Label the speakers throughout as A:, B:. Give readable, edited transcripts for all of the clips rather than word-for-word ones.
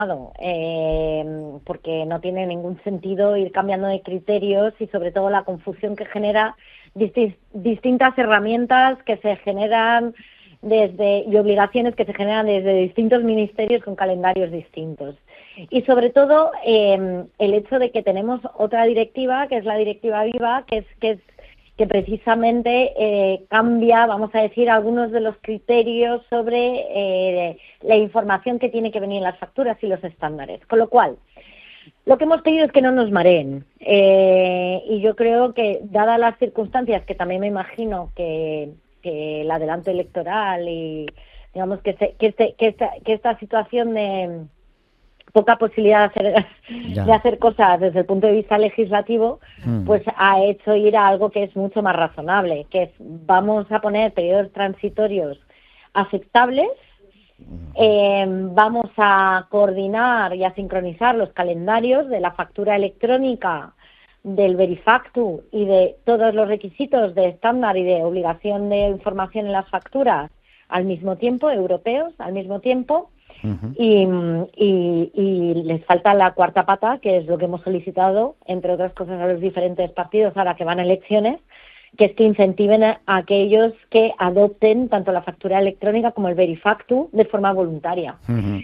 A: porque no tiene ningún sentido ir cambiando de criterios y sobre todo la confusión que genera distintas herramientas que se generan y obligaciones que se generan desde distintos ministerios con calendarios distintos. Y sobre todo el hecho de que tenemos otra directiva, que es la directiva Viva, que precisamente cambia, vamos a decir, algunos de los criterios sobre la información que tiene que venir en las facturas y los estándares. Con lo cual, lo que hemos pedido es que no nos mareen. Y yo creo que, dadas las circunstancias, que también me imagino que el adelanto electoral y, digamos, que esta situación de poca posibilidad de hacer cosas desde el punto de vista legislativo, pues ha hecho ir a algo que es mucho más razonable, que es vamos a poner periodos transitorios aceptables, vamos a coordinar y a sincronizar los calendarios de la factura electrónica, del Verifactu y de todos los requisitos de estándar y de obligación de información en las facturas al mismo tiempo, europeos al mismo tiempo. Y les falta la cuarta pata, que es lo que hemos solicitado, entre otras cosas, a los diferentes partidos ahora que van a elecciones, que es que incentiven a aquellos que adopten tanto la factura electrónica como el Verifactu de forma voluntaria.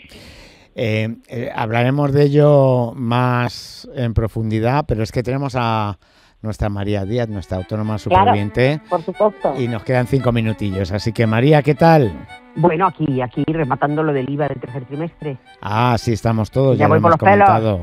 B: Hablaremos de ello más en profundidad, pero es que tenemos a nuestra María Díaz, nuestra autónoma superviviente,
A: claro, por supuesto,
B: y nos quedan 5 minutillos. Así que, María, ¿qué tal?
C: Bueno, aquí rematando lo del IVA del tercer trimestre.
B: Ah, sí, estamos todos, ya
C: voy
B: lo
C: por
B: hemos
C: los
B: comentado.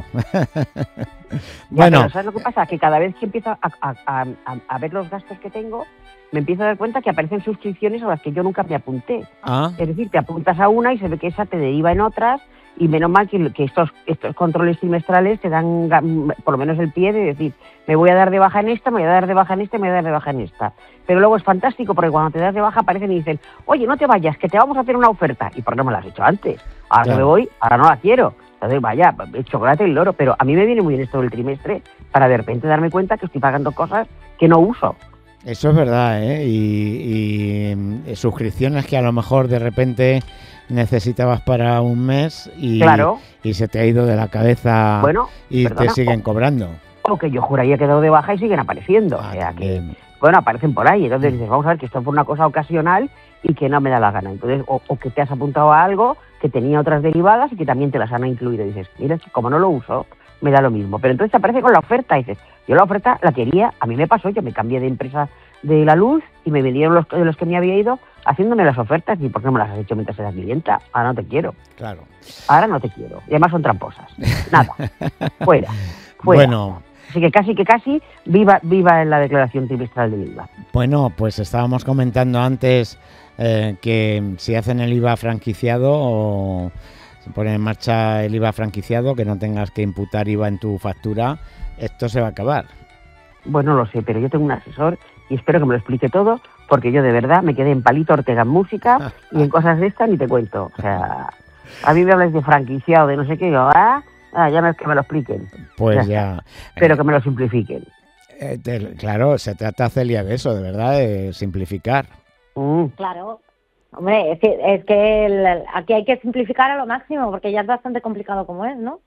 C: Bueno, pero ¿sabes lo que pasa? Que cada vez que empiezo a ver los gastos que tengo, me empiezo a dar cuenta que aparecen suscripciones a las que yo nunca me apunté. Es decir, te apuntas a una y se ve que esa te deriva en otras, y menos mal que estos controles trimestrales te dan por lo menos el pie de decir, me voy a dar de baja en esta, me voy a dar de baja en esta, me voy a dar de baja en esta. Pero luego es fantástico porque cuando te das de baja aparecen y dicen, oye, no te vayas, que te vamos a hacer una oferta. ¿Y por qué no me la has hecho antes? Ahora que me voy, ahora no la quiero. Entonces, vaya, el chocolate y el loro. Pero a mí me viene muy bien esto del trimestre para de repente darme cuenta que estoy pagando cosas que no uso.
B: Eso es verdad, ¿eh? Y suscripciones que a lo mejor de repente necesitabas para un mes y se te ha ido de la cabeza, y te siguen cobrando.
C: O que yo juraría que he dado de baja y siguen apareciendo. O sea que, bueno, aparecen por ahí. Entonces dices, vamos a ver que esto fue una cosa ocasional y que no me da la gana. Entonces, o que te has apuntado a algo que tenía otras derivadas y que también te las han incluido. Y dices, mira, como no lo uso, me da lo mismo. Pero entonces te aparece con la oferta y dices, yo la oferta la quería, a mí me pasó, yo me cambié de empresa de la luz y me vendieron los que me había ido haciéndome las ofertas. ¿Y por qué no me las has hecho mientras eras clienta? Ahora no te quiero.
B: Claro.
C: Ahora no te quiero. Y además son tramposas. Nada. Fuera.
B: Bueno.
C: Así que casi, viva en la declaración trimestral del IVA.
B: Bueno, pues estábamos comentando antes que si hacen el IVA franquiciado o se pone en marcha el IVA franquiciado, que no tengas que imputar IVA en tu factura, esto se va a acabar.
C: Bueno, no lo sé, pero yo tengo un asesor y espero que me lo explique todo, porque yo de verdad me quedé en Palito Ortega en música y en cosas de estas ni te cuento. O sea, a mí me hablas de franquiciado, de no sé qué, yo, ya no es que me lo expliquen.
B: Pues ya.
C: Pero que me lo simplifiquen.
B: Claro, se trata, Celia, de eso, de verdad, de simplificar.
A: Claro. Hombre, es que aquí hay que simplificar a lo máximo, porque ya es bastante complicado como es, ¿no?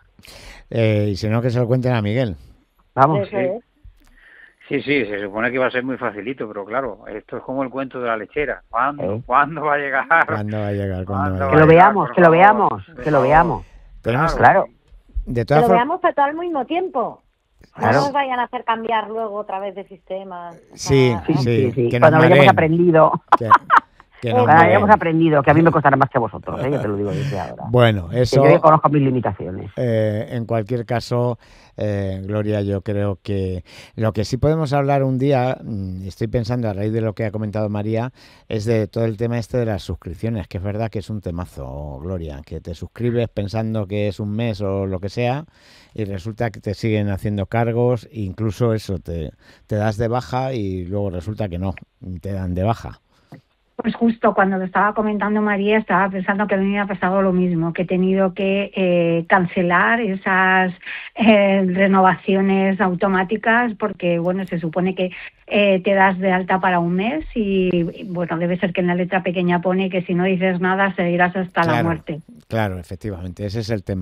B: Y si no, que se lo cuenten a Miguel.
C: Vamos.
D: Sí, se supone que va a ser muy facilito, pero claro, esto es como el cuento de la lechera. ¿Cuándo va a llegar?
B: ¿Cuándo va a llegar?
C: Que lo veamos. Claro.
B: De todas
A: que lo veamos a todo al mismo tiempo.
C: Claro.
A: No nos vayan a hacer cambiar luego otra vez de sistema.
B: Sí.
C: Que cuando lo hayamos aprendido.
B: Hayamos
C: aprendido, que a mí me costará más que a vosotros, yo te lo digo desde ahora.
B: Bueno, eso...
C: Que yo conozco mis limitaciones.
B: En cualquier caso, Gloria, yo creo que lo que sí podemos hablar un día, estoy pensando a raíz de lo que ha comentado María, es de todo el tema este de las suscripciones, que es verdad que es un temazo, Gloria, que te suscribes pensando que es un mes o lo que sea, y resulta que te siguen haciendo cargos, incluso eso, te das de baja y luego resulta que no, te dan de baja.
E: Pues justo cuando lo estaba comentando María, estaba pensando que a mí me ha pasado lo mismo, que he tenido que cancelar esas renovaciones automáticas porque, bueno, se supone que te das de alta para un mes y, bueno, debe ser que en la letra pequeña pone que si no dices nada seguirás hasta la muerte.
B: Claro, efectivamente, ese es el tema.